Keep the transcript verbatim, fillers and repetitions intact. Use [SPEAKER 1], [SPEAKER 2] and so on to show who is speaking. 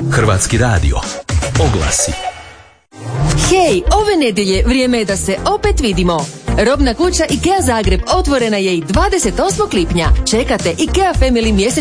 [SPEAKER 1] Hrvatski radio. Oglasi.
[SPEAKER 2] Hej, ove nedjelje vrijeme je da se opet vidimo. Robna kuća IKEA Zagreb otvorena je i dvadeset osmog lipnja. Čekate IKEA Family mjesečni